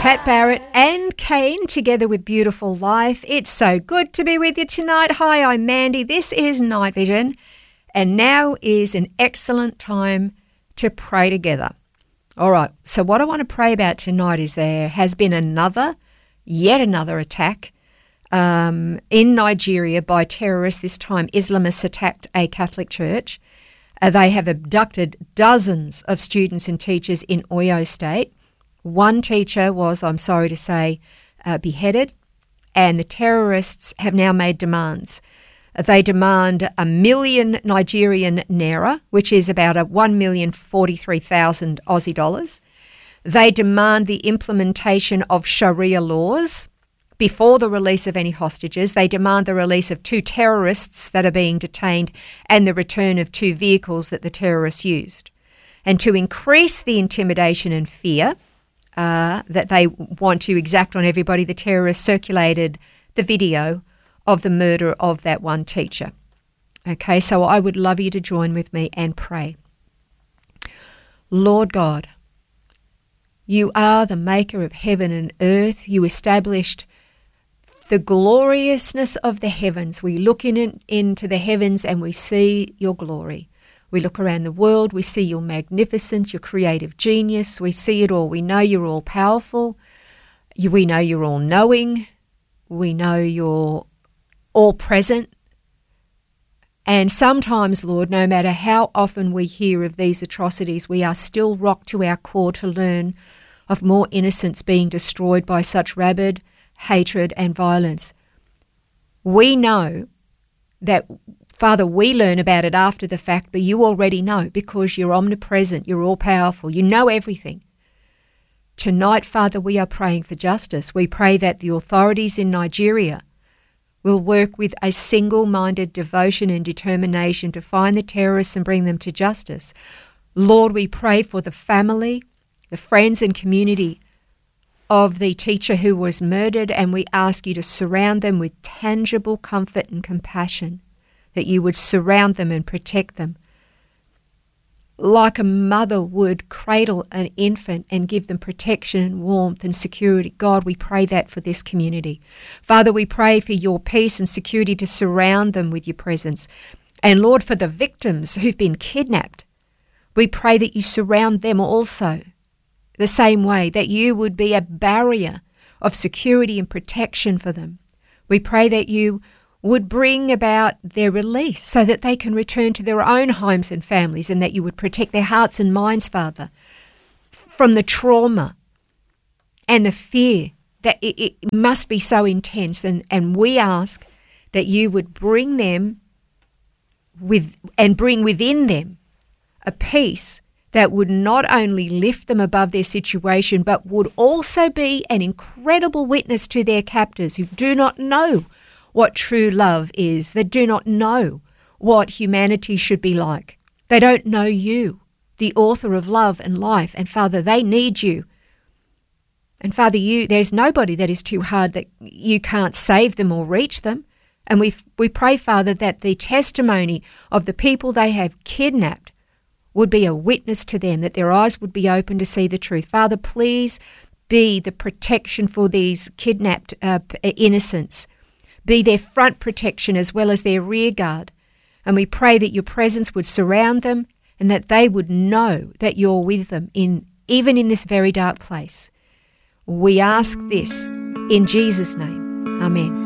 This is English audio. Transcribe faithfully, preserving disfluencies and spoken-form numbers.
Pat Barrett and Kane together with Beautiful Life. It's so good to be with you tonight. Hi, I'm Mandy. This is Night Vision, and now is an excellent time to pray together. All right, so what I want to pray about tonight is there has been another, yet another attack um, in Nigeria by terrorists. This time Islamists attacked a Catholic church. Uh, they have abducted dozens of students and teachers in Oyo State. One teacher was, I'm sorry to say, uh, beheaded, and the terrorists have now made demands. They demand a million Nigerian naira, which is about a one million forty-three thousand Aussie dollars. They demand the implementation of Sharia laws before the release of any hostages. They demand the release of two terrorists that are being detained and the return of two vehicles that the terrorists used. And to increase the intimidation and fear Uh, that they want to exact on everybody, the terrorists circulated the video of the murder of that one teacher. Okay, so I would love you to join with me and pray. Lord God, you are the maker of heaven and earth. You established the gloriousness of the heavens. We look in it, into the heavens and we see your glory. We look around the world, we see your magnificence, your creative genius. We see it all. We know you're all powerful. You, we know you're all knowing. We know you're all present. And sometimes, Lord, no matter how often we hear of these atrocities, we are still rocked to our core to learn of more innocents being destroyed by such rabid hatred and violence. We know that, Father, we learn about it after the fact, but you already know because you're omnipresent, you're all-powerful, you know everything. Tonight, Father, we are praying for justice. We pray that the authorities in Nigeria will work with a single-minded devotion and determination to find the terrorists and bring them to justice. Lord, we pray for the family, the friends and community of the teacher who was murdered, and we ask you to surround them with tangible comfort and compassion, that you would surround them and protect them like a mother would cradle an infant and give them protection and warmth and security. God, we pray that for this community. Father, we pray for your peace and security to surround them with your presence. And Lord, for the victims who've been kidnapped, we pray that you surround them also the same way, that you would be a barrier of security and protection for them. We pray that you would bring about their release so that they can return to their own homes and families, and that you would protect their hearts and minds, Father, from the trauma and the fear that it, it must be so intense. And, and we ask that you would bring them with and bring within them a peace that would not only lift them above their situation, but would also be an incredible witness to their captors who do not know what true love is. They do not know what humanity should be like. They don't know you, the author of love and life. And Father, they need you. And Father, you there's nobody that is too hard that you can't save them or reach them. And we we pray, Father, that the testimony of the people they have kidnapped would be a witness to them, that their eyes would be open to see the truth. Father, please be the protection for these kidnapped uh, innocents. Be their front protection as well as their rear guard. And we pray that your presence would surround them and that they would know that you're with them, in even in this very dark place. We ask this in Jesus' name. Amen.